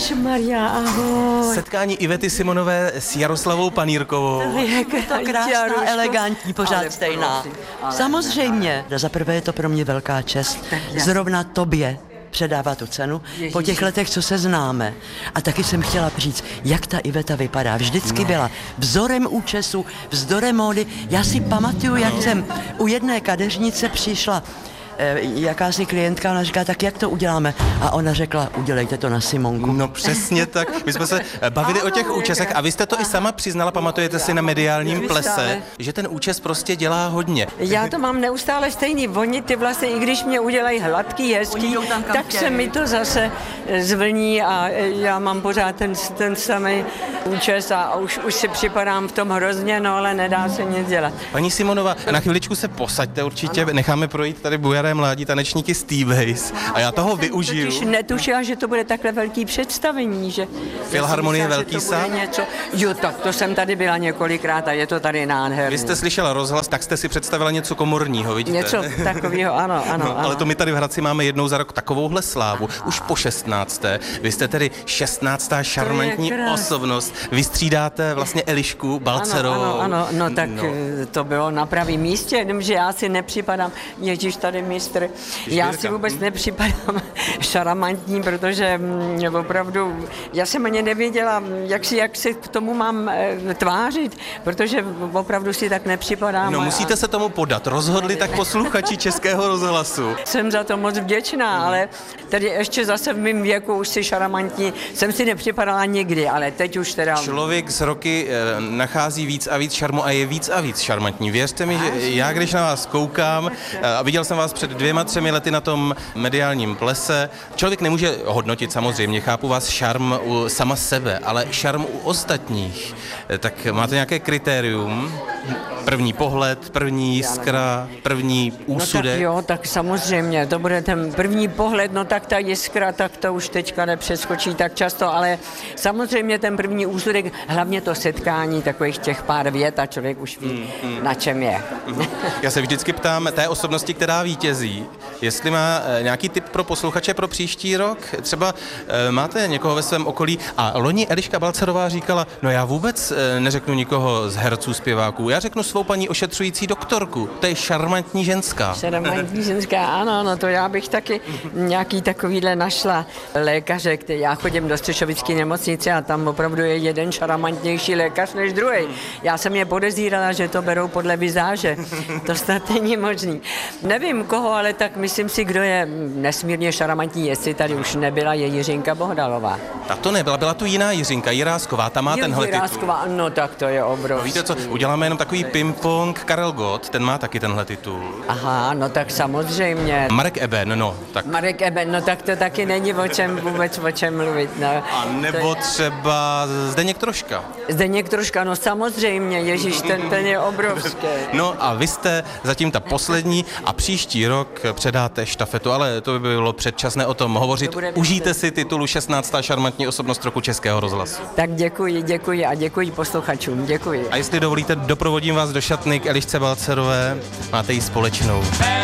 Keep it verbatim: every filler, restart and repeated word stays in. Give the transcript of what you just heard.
Ježišmarja, ahoj. Setkání Ivety Simonové s Jaroslavou Panýrkovou. Jak To krásná, elegantní, pořád ale stejná. Ale samozřejmě. Za prvé je to pro mě velká čest. Zrovna tobě předává tu cenu Ježiši. Po těch letech, co se známe. A taky jsem chtěla říct, jak ta Iveta vypadá. Vždycky byla vzorem účesu, vzorem módy. Já si pamatuju, jak jsem u jedné kadeřnice přišla jakási klientka, ona říká, tak jak to uděláme? A ona řekla, udělejte to na Simonku. No přesně tak. My jsme se bavili o těch účesech a vy jste to i sama přiznala, pamatujete si na mediálním plese, že ten účes prostě dělá hodně. Já to mám neustále stejný. Oni ty vlastně, i když mě udělají hladký, hezký, tak se mi to zase zvlní a já mám pořád ten, ten samý účes a už, už si připadám v tom hrozně, no ale nedá se nic dělat. Paní Simonová, na chviličku se posaďte určitě, ano. Necháme projít tady bujaré mládí tanečníky Steve-Haze a já toho využiju. Totiž netušila, že to bude takhle velký představení, že... Filharmonie velký sál? Něco... Jo, tak to jsem tady byla několikrát a je to tady nádherný. Vy jste slyšela rozhlas, tak jste si představila něco komorního, vidíte? Něco takového, ano, ano, no, ano. Ale to my tady v Hradci máme jednou za rok takovouhle slávu, už po šestnácté. Vy jste tedy šestnáctá šarmantní osobnost. Vystřídáte vlastně Elišku Balcerovou. Ano, ano, ano, no tak no. To bylo na pravém místě, jenomže já si nepřipadám, ježíš tady mistr, já si vůbec nepřipadám šarmantní, protože m, opravdu, já jsem ani nevěděla, jak si, jak si k tomu mám e, tvářit, protože opravdu si tak nepřipadám. No musíte a... se tomu podat, rozhodli tak posluchači Českého rozhlasu. Jsem za to moc vděčná, mm. ale tady ještě zase v mém věku už si šarmantní, jsem si nepřipadala nikdy, ale teď už teda... Člověk z roky e, nachází víc a víc šarmu a je víc a víc šarmantní. Věřte mi, že já když na vás koukám, a viděl jsem vás před dvěma, třemi lety na tom mediálním plese, člověk nemůže hodnotit samozřejmě, chápu vás šarm u sama sebe, ale šarm u ostatních. Tak máte nějaké kritérium? První pohled, první jiskra, první úsudek? No tak jo, tak samozřejmě, to bude ten první pohled, no tak ta jiskra, tak to už teďka nepřeskočí tak často, ale samozřejmě ten první úsudek, hlavně to setkání takových těch pár vět a člověk už ví, mm, mm. na čem je. Já se vždycky ptám té osobnosti, která vítězí, jestli má nějaký tip pro posluchače pro příští rok. Třeba e, máte někoho ve svém okolí a loni Eliška Balcerová říkala, no já vůbec e, neřeknu nikoho z herců, zpěváků, já řeknu svou paní ošetřující doktorku, to je šarmantní ženská. Šarmantní ženská, ano, no to já bych taky nějaký takovýhle našla lékaře, který já chodím do Střešovické nemocnice a tam opravdu je jeden šarmantnější lékař než druhý. Já jsem je podezírala, že to berou podle vizáže, to snad není možný. Nevím koho, ale tak myslím si, kdo je nesmírně šarmantní, jestli tady už nebyla, je Jiřinka Bohdalová. Ta to nebyla, byla tu jiná Jiřinka, Jirásková, ta má jo, tenhle titul. Jirásková, no tak to je obrovský. No, víte co, uděláme jenom takový ping-pong, Karel Gott, ten má taky tenhle titul. Aha, no tak samozřejmě. Marek Eben, no tak. Marek Eben, no tak to taky není o čem vůbec o čem mluvit, no. A nebo je... třeba Zdeněk Troška. Zdeněk Troška, no samozřejmě, ježíš, ten, ten je obrovský. No a vy jste zatím ta poslední a příští rok předáte štafetu, ale to by bylo předčasné o tom hovořit. Užijte si titulu šestnáctá šarmantní osobnost roku Českého rozhlasu. Tak děkuji, děkuji a děkuji posluchačům, děkuji. A jestli dovolíte, doprovodím vás do šatny k Elišce Balcerové, máte ji společnou.